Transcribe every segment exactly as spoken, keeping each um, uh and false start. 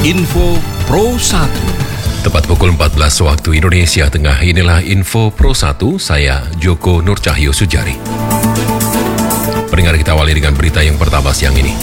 Info Pro satu. Tepat pukul empat belas waktu Indonesia Tengah, inilah Info Pro satu, saya Joko Nur Cahyo Sujari. Pendengar, kita awali dengan berita yang pertama siang ini.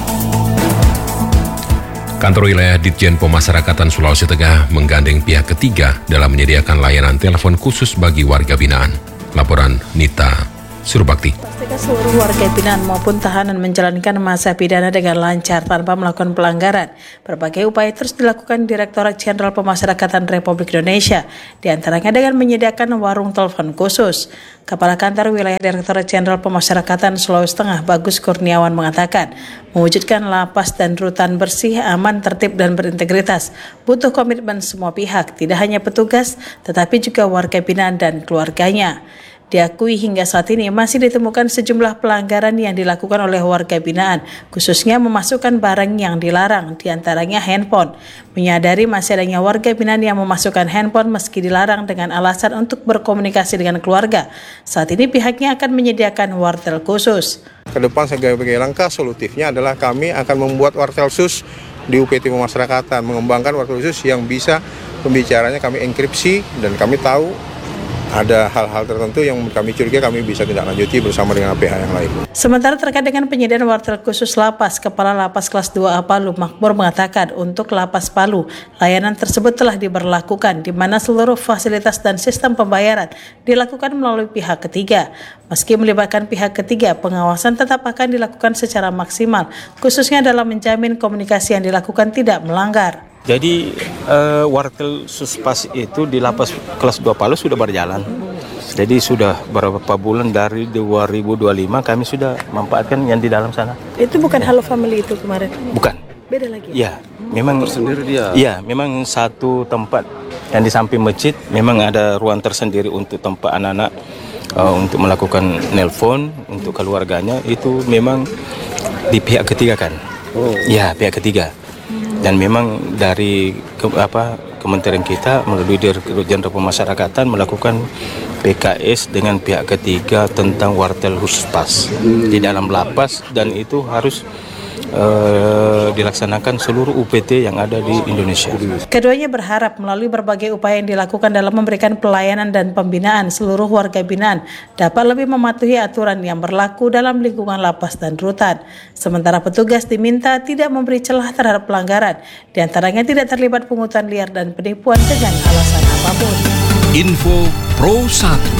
Kantor wilayah Ditjen Pemasyarakatan Sulawesi Tengah menggandeng pihak ketiga dalam menyediakan layanan telepon khusus bagi warga binaan. Laporan Nita Surbakti. Pastikan seluruh warga binaan maupun tahanan menjalankan masa pidana dengan lancar tanpa melakukan pelanggaran. Berbagai upaya terus dilakukan Direktorat Jenderal Pemasyarakatan Republik Indonesia, diantaranya dengan menyediakan warung telepon khusus. Kepala Kantor Wilayah Direktorat Jenderal Pemasyarakatan Sulawesi Tengah, Bagus Kurniawan, mengatakan, mewujudkan lapas dan rutan bersih, aman, tertib, dan berintegritas butuh komitmen semua pihak, tidak hanya petugas, tetapi juga warga binaan dan keluarganya. Diakui hingga saat ini masih ditemukan sejumlah pelanggaran yang dilakukan oleh warga binaan, khususnya memasukkan barang yang dilarang, diantaranya handphone. Menyadari masih adanya warga binaan yang memasukkan handphone meski dilarang dengan alasan untuk berkomunikasi dengan keluarga, saat ini pihaknya akan menyediakan wartel khusus. Ke depan sebagai langkah solutifnya adalah kami akan membuat wartel khusus di U P T Pemasyarakatan, mengembangkan wartel khusus yang bisa pembicaranya kami enkripsi, dan kami tahu ada hal-hal tertentu yang kami curiga kami bisa tindak lanjuti bersama dengan pihak yang lain. Sementara terkait dengan penyediaan wartel khusus lapas, Kepala Lapas Kelas dua A Palu Makmur mengatakan untuk Lapas Palu, layanan tersebut telah diberlakukan di mana seluruh fasilitas dan sistem pembayaran dilakukan melalui pihak ketiga. Meski melibatkan pihak ketiga, pengawasan tetap akan dilakukan secara maksimal, khususnya dalam menjamin komunikasi yang dilakukan tidak melanggar. Jadi uh, wartel suspas itu di Lapas Kelas dua Palu sudah berjalan. Jadi sudah beberapa bulan dari dua ribu dua puluh lima kami sudah memanfaatkan yang di dalam sana. Itu bukan Halo Family itu kemarin? Bukan. Beda lagi? Ya, memang tersendiri dia. Iya, memang satu tempat yang di samping masjid memang ada ruang tersendiri untuk tempat anak-anak uh, untuk melakukan nelpon untuk keluarganya, itu memang di pihak ketiga kan. Oh. Ya, pihak ketiga. Dan memang dari ke, apa kementerian kita melalui Direktorat Jenderal Pemasyarakatan melakukan P K S dengan pihak ketiga tentang wartel khusus pas hmm. di dalam lapas, dan itu harus uh, dilaksanakan seluruh U P T yang ada di Indonesia. Keduanya berharap melalui berbagai upaya yang dilakukan dalam memberikan pelayanan dan pembinaan, seluruh warga binaan dapat lebih mematuhi aturan yang berlaku dalam lingkungan lapas dan rutan. Sementara petugas diminta tidak memberi celah terhadap pelanggaran, diantaranya tidak terlibat pungutan liar dan penipuan dengan alasan apapun. Info Pro satu.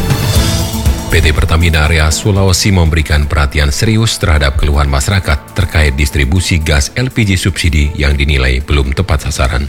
P T Pertamina Area Sulawesi memberikan perhatian serius terhadap keluhan masyarakat terkait distribusi gas L P G subsidi yang dinilai belum tepat sasaran.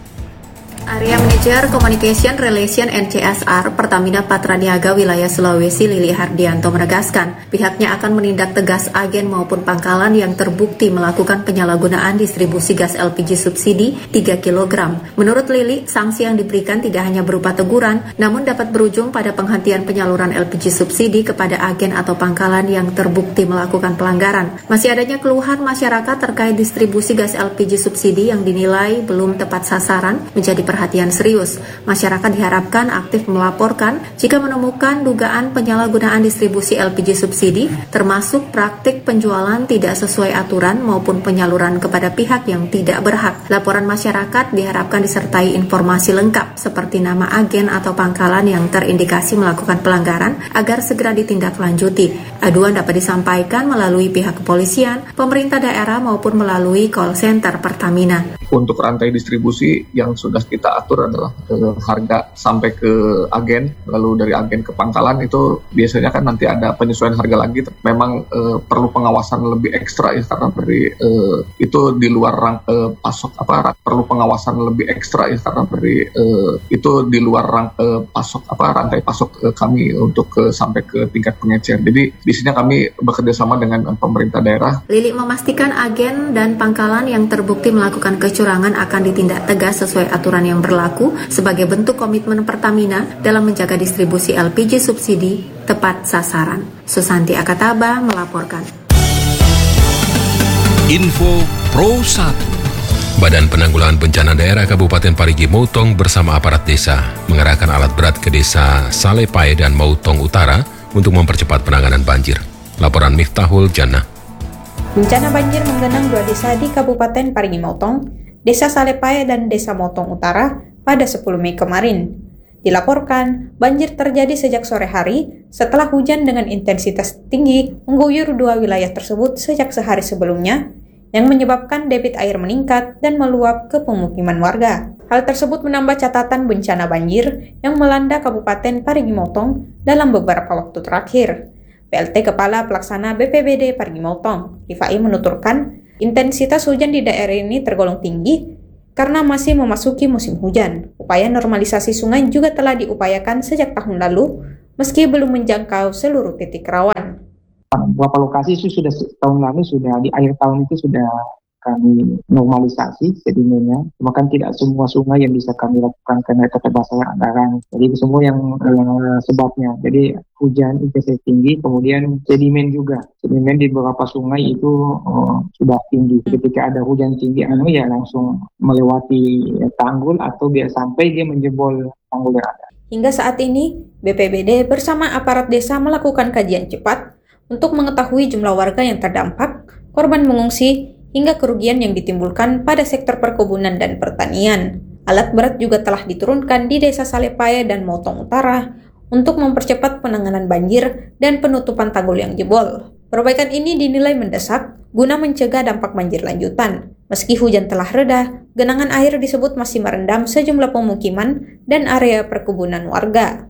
Area Manager Communication Relation N C S R Pertamina Patra Niaga Wilayah Sulawesi, Lili Hardianto, menegaskan pihaknya akan menindak tegas agen maupun pangkalan yang terbukti melakukan penyalahgunaan distribusi gas L P G subsidi tiga kilogram. Menurut Lili, sanksi yang diberikan tidak hanya berupa teguran, namun dapat berujung pada penghentian penyaluran L P G subsidi kepada agen atau pangkalan yang terbukti melakukan pelanggaran. Masih adanya keluhan masyarakat terkait distribusi gas L P G subsidi yang dinilai belum tepat sasaran menjadi perhatian serius. Masyarakat diharapkan aktif melaporkan jika menemukan dugaan penyalahgunaan distribusi L P G subsidi, termasuk praktik penjualan tidak sesuai aturan maupun penyaluran kepada pihak yang tidak berhak. Laporan masyarakat diharapkan disertai informasi lengkap seperti nama agen atau pangkalan yang terindikasi melakukan pelanggaran agar segera ditindaklanjuti. Aduan dapat disampaikan melalui pihak kepolisian, pemerintah daerah maupun melalui call center Pertamina. Untuk rantai distribusi yang sudah kita kita atur adalah uh, harga sampai ke agen, lalu dari agen ke pangkalan itu biasanya kan nanti ada penyesuaian harga lagi. Memang uh, perlu pengawasan lebih ekstra ya, karena dari uh, itu di luar rang, uh, pasok apa perlu pengawasan lebih ekstra ya, karena dari uh, itu di luar rang, uh, pasok apa rantai pasok uh, kami untuk uh, sampai ke tingkat pengecekan. Jadi di sini kami bekerja sama dengan uh, pemerintah daerah. Lili memastikan agen dan pangkalan yang terbukti melakukan kecurangan akan ditindak tegas sesuai aturan yang berlaku sebagai bentuk komitmen Pertamina dalam menjaga distribusi L P G subsidi tepat sasaran. Susanti Akataba melaporkan. Info Pro satu. Badan Penanggulangan Bencana Daerah Kabupaten Parigi Moutong bersama aparat desa mengerahkan alat berat ke desa Salepai dan Moutong Utara untuk mempercepat penanganan banjir. Laporan Miftahul Jannah. Bencana banjir menggenang dua desa di Kabupaten Parigi Moutong. Desa Salepaya dan Desa Motong Utara pada sepuluh Mei kemarin. Dilaporkan, banjir terjadi sejak sore hari setelah hujan dengan intensitas tinggi mengguyur dua wilayah tersebut sejak sehari sebelumnya, yang menyebabkan debit air meningkat dan meluap ke pemukiman warga. Hal tersebut menambah catatan bencana banjir yang melanda Kabupaten Parigi Motong dalam beberapa waktu terakhir. P L T Kepala Pelaksana B P B D Parigi Motong, Rifai, menuturkan intensitas hujan di daerah ini tergolong tinggi karena masih memasuki musim hujan. Upaya normalisasi sungai juga telah diupayakan sejak tahun lalu, meski belum menjangkau seluruh titik rawan. Beberapa lokasi itu sudah tahun lalu, sudah di akhir tahun itu sudah kami normalisasi sedimennya, cuma kan tidak semua sungai yang bisa kami lakukan karena keterbatasan anggaran. Jadi semua yang eh, sebabnya, jadi hujan intensitas tinggi, kemudian sedimen juga. Sedimen di beberapa sungai itu eh, sudah tinggi. Ketika ada hujan tinggi, anu ya langsung melewati ya, tanggul atau biar sampai dia menjebol tanggul yang ada. Hingga saat ini, B P B D bersama aparat desa melakukan kajian cepat untuk mengetahui jumlah warga yang terdampak, korban mengungsi, hingga kerugian yang ditimbulkan pada sektor perkebunan dan pertanian. Alat berat juga telah diturunkan di Desa Salepaya dan Motong Utara untuk mempercepat penanganan banjir dan penutupan tanggul yang jebol. Perbaikan ini dinilai mendesak guna mencegah dampak banjir lanjutan. Meski hujan telah reda, genangan air disebut masih merendam sejumlah pemukiman dan area perkebunan warga.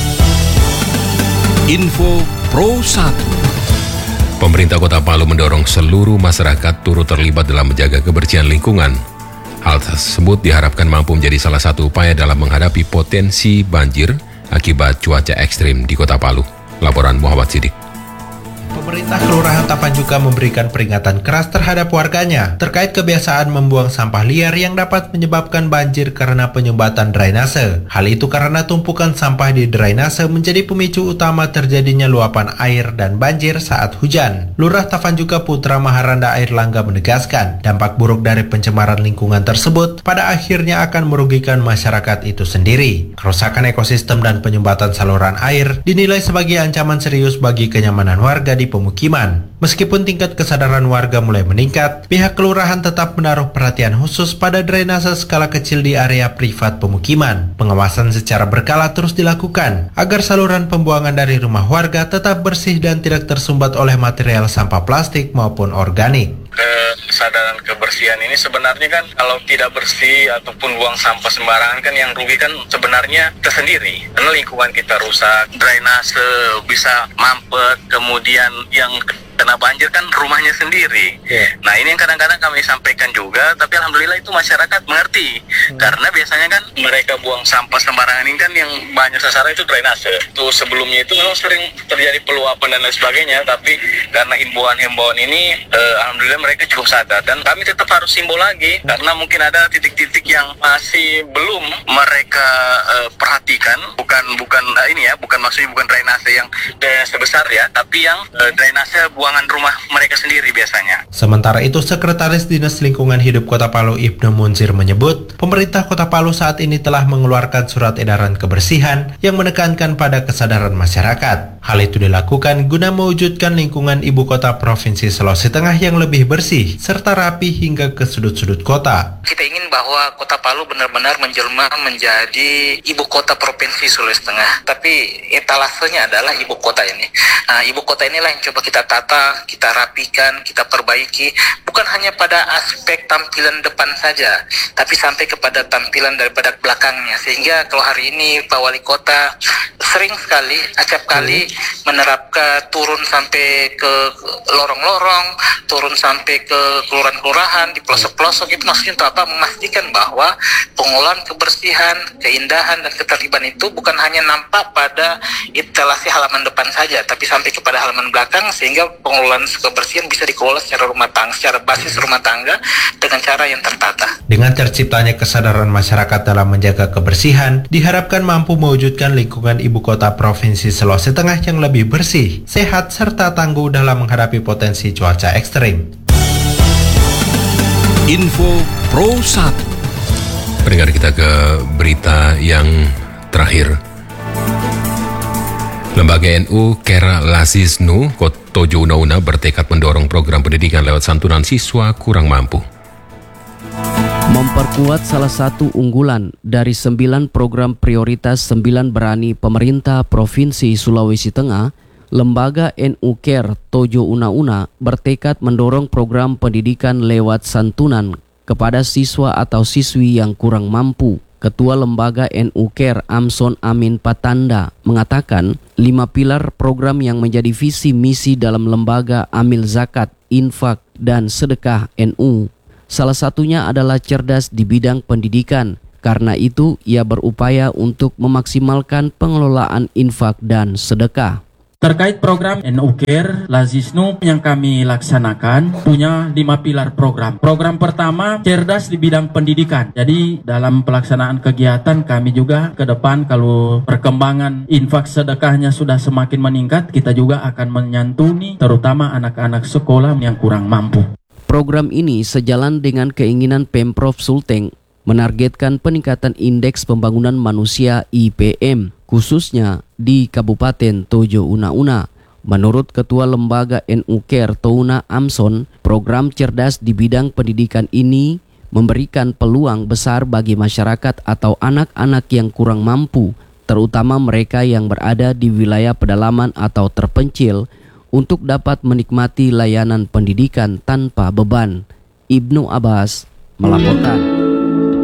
Info Pro satu. Pemerintah Kota Palu mendorong seluruh masyarakat turut terlibat dalam menjaga kebersihan lingkungan. Hal tersebut diharapkan mampu menjadi salah satu upaya dalam menghadapi potensi banjir akibat cuaca ekstrim di Kota Palu. Laporan Muhammad Sidik. Pemerintah Kelurahan Tapan juga memberikan peringatan keras terhadap warganya terkait kebiasaan membuang sampah liar yang dapat menyebabkan banjir karena penyumbatan drainase. Hal itu karena tumpukan sampah di drainase menjadi pemicu utama terjadinya luapan air dan banjir saat hujan. Lurah Tapan juga Putra Maharanda Airlangga menegaskan dampak buruk dari pencemaran lingkungan tersebut pada akhirnya akan merugikan masyarakat itu sendiri. Kerusakan ekosistem dan penyumbatan saluran air dinilai sebagai ancaman serius bagi kenyamanan warga di pemukiman. Meskipun tingkat kesadaran warga mulai meningkat, pihak kelurahan tetap menaruh perhatian khusus pada drainase skala kecil di area privat pemukiman. Pengawasan secara berkala terus dilakukan agar saluran pembuangan dari rumah warga tetap bersih dan tidak tersumbat oleh material sampah plastik maupun organik. Kesadaran kebersihan ini sebenarnya kan kalau tidak bersih ataupun buang sampah sembarangan kan yang rugi kan sebenarnya kita sendiri, karena lingkungan kita rusak, drainase bisa mampet, kemudian yang kena banjir kan rumahnya sendiri. Yeah. Nah ini yang kadang-kadang kami sampaikan juga, tapi alhamdulillah itu masyarakat mengerti. Hmm. Karena biasanya kan mereka buang sampah sembarangan ini kan yang banyak sasaran itu drainase. Itu sebelumnya itu memang sering terjadi peluapan dan lain sebagainya, tapi karena himbauan-himbauan ini eh, alhamdulillah mereka cukup sadar. Dan kami tetap harus himbau lagi, hmm. karena mungkin ada titik-titik yang masih belum mereka eh, perhatikan. Bukan bukan eh, ini ya, bukan maksudnya bukan drainase yang drainase besar ya, tapi yang eh, drainase buangan rumah mereka sendiri biasanya. Sementara itu, Sekretaris Dinas Lingkungan Hidup Kota Palu Ibnu Munzir menyebut, pemerintah Kota Palu saat ini telah mengeluarkan surat edaran kebersihan yang menekankan pada kesadaran masyarakat. Hal itu dilakukan guna mewujudkan lingkungan ibu kota Provinsi Sulawesi Tengah yang lebih bersih serta rapi hingga ke sudut-sudut kota. Kita ingin bahwa Kota Palu benar-benar menjelma menjadi ibu kota Provinsi Sulawesi Tengah. Tapi etalasenya adalah ibu kota ini. Nah, ibu kota inilah yang coba kita tata, kita rapikan, kita perbaiki, bukan hanya pada aspek tampilan depan saja, tapi sampai kepada tampilan daripada belakangnya. Sehingga kalau hari ini Pak Wali Kota sering sekali, acap kali menerapkan turun sampai ke lorong-lorong, turun sampai ke kelurahan-kelurahan, di pelosok-pelosok, itu maksudnya untuk apa? Memastikan bahwa pengelolaan kebersihan, keindahan, dan ketertiban itu bukan hanya nampak pada etalase halaman depan saja, tapi sampai kepada halaman belakang, sehingga pengelolaan kebersihan bisa dikelola secara rumah tangga, secara basis rumah tangga dengan cara yang tertata. Dengan terciptanya kesadaran masyarakat dalam menjaga kebersihan, diharapkan mampu mewujudkan lingkungan ibu kota Provinsi Sulawesi Tengah yang lebih bersih, sehat, serta tangguh dalam menghadapi potensi cuaca ekstrim. Info Pro satu. Pendengar, kita ke berita yang terakhir. Lembaga N U Kera Lasisnu Tojo Unauna bertekad mendorong program pendidikan lewat santunan siswa kurang mampu. Memperkuat salah satu unggulan dari sembilan program prioritas sembilan berani pemerintah Provinsi Sulawesi Tengah, Lembaga N U Care Tojo Una Una bertekad mendorong program pendidikan lewat santunan kepada siswa atau siswi yang kurang mampu. Ketua Lembaga N U Care Amson Amin Patanda mengatakan lima pilar program yang menjadi visi misi dalam lembaga amil zakat, infak, dan sedekah N U. Salah satunya adalah cerdas di bidang pendidikan. Karena itu, ia berupaya untuk memaksimalkan pengelolaan infak dan sedekah. Terkait program N U Care Lazisnu yang kami laksanakan punya lima pilar program. Program pertama, cerdas di bidang pendidikan. Jadi dalam pelaksanaan kegiatan kami juga ke depan kalau perkembangan infak sedekahnya sudah semakin meningkat, kita juga akan menyantuni terutama anak-anak sekolah yang kurang mampu. Program ini sejalan dengan keinginan Pemprov Sulteng menargetkan peningkatan indeks pembangunan manusia I P M, khususnya di Kabupaten Tojo Una Una. Menurut Ketua Lembaga N U Care Touna Amson, program cerdas di bidang pendidikan ini memberikan peluang besar bagi masyarakat atau anak-anak yang kurang mampu, terutama mereka yang berada di wilayah pedalaman atau terpencil, untuk dapat menikmati layanan pendidikan tanpa beban. Ibnu Abbas melaporkan.